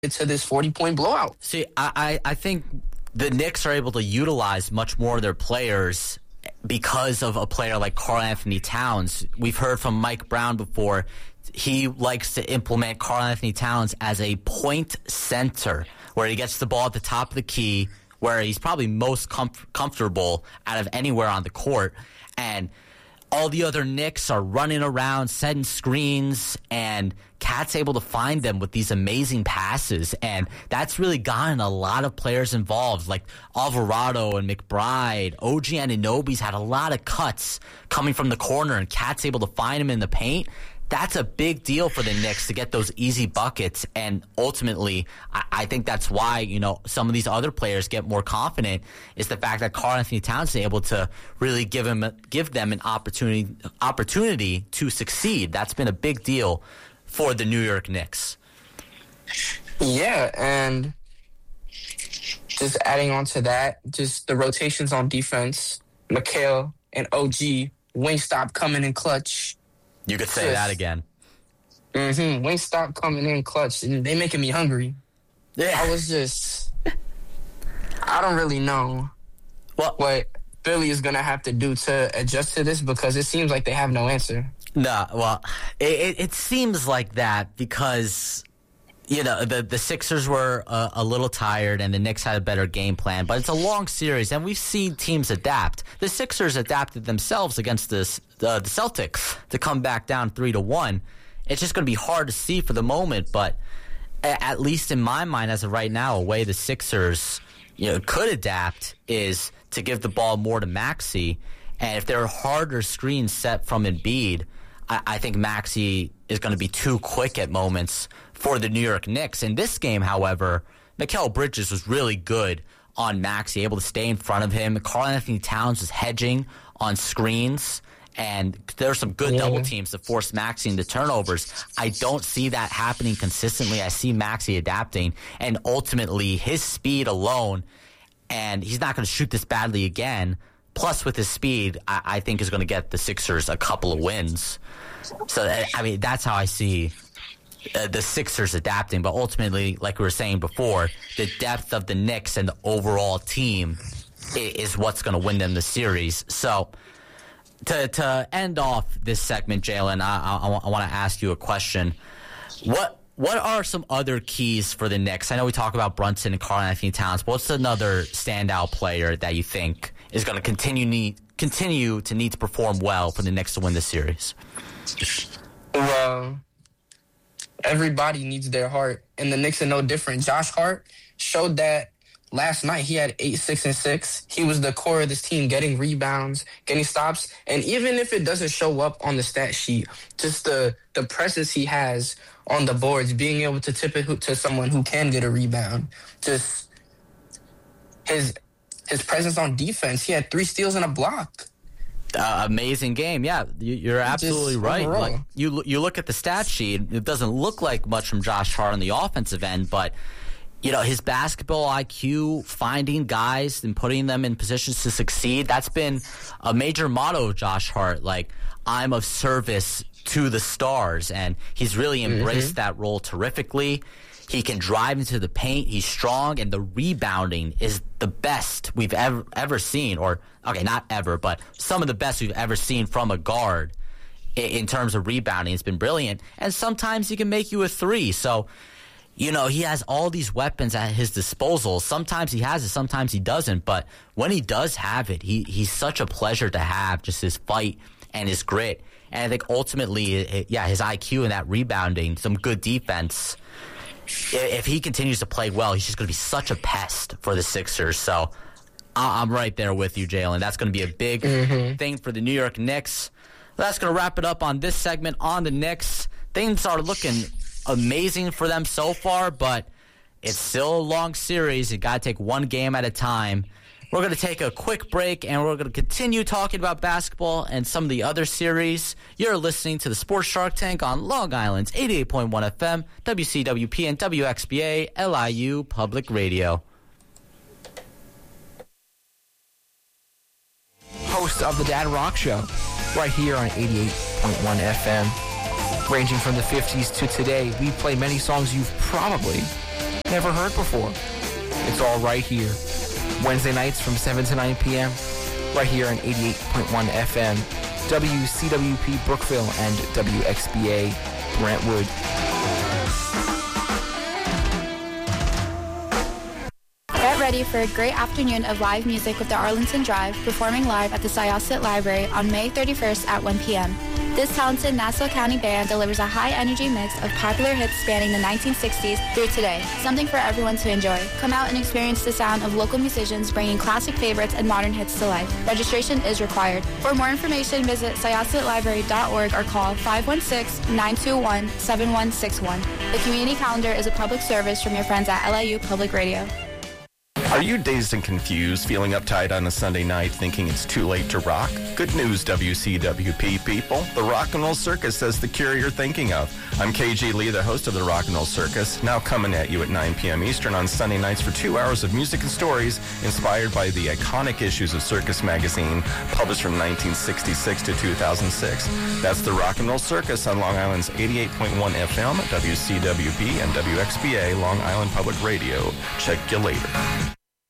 to this 40-point blowout. See, I think the Knicks are able to utilize much more of their players because of a player like Karl-Anthony Towns. We've heard from Mike Brown before. He likes to implement Karl-Anthony Towns as a point center, where he gets the ball at the top of the key, where he's probably most comfortable out of anywhere on the court. And all the other Knicks are running around, setting screens, and Cat's able to find them with these amazing passes. And that's really gotten a lot of players involved, like Alvarado and McBride. OG Anunoby's had a lot of cuts coming from the corner, and Cat's able to find him in the paint. That's a big deal for the Knicks to get those easy buckets, and ultimately, I think that's why some of these other players get more confident. Is the fact that Karl-Anthony Towns is able to really give them an opportunity to succeed. That's been a big deal for the New York Knicks. Yeah, and just adding on to that, just the rotations on defense, Mikal and OG, Wingstop coming in clutch. You could say that again. Wingstop coming in clutch, and they making me hungry. Yeah. I don't really know what Philly is going to have to do to adjust to this, because it seems like they have no answer. No, well, it seems like that because, the Sixers were a little tired and the Knicks had a better game plan, but it's a long series and we've seen teams adapt. The Sixers adapted themselves against the Celtics to come back down 3-1. It's just going to be hard to see for the moment, but at least in my mind as of right now, a way the Sixers could adapt is to give the ball more to Maxey, and if there are harder screens set from Embiid, I think Maxey is going to be too quick at moments for the New York Knicks. In this game, however, Mikal Bridges was really good on Maxey, able to stay in front of him. Karl-Anthony Towns was hedging on screens, and there are some good double teams to force Maxey into turnovers. I don't see that happening consistently. I see Maxey adapting, and ultimately his speed alone, and he's not going to shoot this badly again, plus with his speed, I think is going to get the Sixers a couple of wins. So, that's how I see the Sixers adapting. But ultimately, like we were saying before, the depth of the Knicks and the overall team is what's going to win them the series. So to end off this segment, Jalen, I want to ask you a question. What are some other keys for the Knicks? I know we talk about Brunson and Karl-Anthony Towns, but what's another standout player that you think is going to continue to need to perform well for the Knicks to win this series? Well, everybody needs their heart, and the Knicks are no different. Josh Hart showed that last night. He had 8, 6, and 6. He was the core of this team, getting rebounds, getting stops, and even if it doesn't show up on the stat sheet, just the presence he has on the boards, being able to tip it to someone who can get a rebound, just his presence on defense. He had 3 steals and a block. Amazing game. Yeah, you're absolutely right. Like, you look at the stat sheet, it doesn't look like much from Josh Hart on the offensive end, but his basketball IQ, finding guys and putting them in positions to succeed, that's been a major motto of Josh Hart. Like, I'm of service to the stars, and he's really embraced that role terrifically. He can drive into the paint. He's strong, and the rebounding is the best we've ever seen. Or, okay, not ever, but some of the best we've ever seen from a guard in terms of rebounding. It's been brilliant. And sometimes he can make you a 3. So, he has all these weapons at his disposal. Sometimes he has it, sometimes he doesn't. But when he does have it, he's such a pleasure to have, just his fight and his grit. And I think ultimately, his IQ and that rebounding, some good defense. If he continues to play well, he's just going to be such a pest for the Sixers. So I'm right there with you, Jalen. That's going to be a big thing for the New York Knicks. That's going to wrap it up on this segment on the Knicks. Things are looking amazing for them so far, but it's still a long series. You got to take one game at a time. We're going to take a quick break, and we're going to continue talking about basketball and some of the other series. You're listening to the Sports Shark Tank on Long Island's 88.1 FM, WCWP, and WXBA, LIU Public Radio. Host of the Dad Rock Show, right here on 88.1 FM. Ranging from the 50s to today, we play many songs you've probably never heard before. It's all right here. Wednesday nights from 7 to 9 p.m. right here on 88.1 FM, WCWP Brookville and WXBA Brentwood. Get ready for a great afternoon of live music with the Arlington Drive, performing live at the Syosset Library on May 31st at 1 p.m. This talented Nassau County band delivers a high-energy mix of popular hits spanning the 1960s through today, something for everyone to enjoy. Come out and experience the sound of local musicians bringing classic favorites and modern hits to life. Registration is required. For more information, visit syossetlibrary.org or call 516-921-7161. The community calendar is a public service from your friends at LIU Public Radio. Are you dazed and confused, feeling uptight on a Sunday night, thinking it's too late to rock? Good news, WCWP people. The Rock and Roll Circus has the cure you're thinking of. I'm KG Lee, the host of the Rock and Roll Circus, now coming at you at 9 p.m. Eastern on Sunday nights for 2 hours of music and stories inspired by the iconic issues of Circus Magazine, published from 1966 to 2006. That's the Rock and Roll Circus on Long Island's 88.1 FM, WCWP, and WXBA, Long Island Public Radio. Check you later.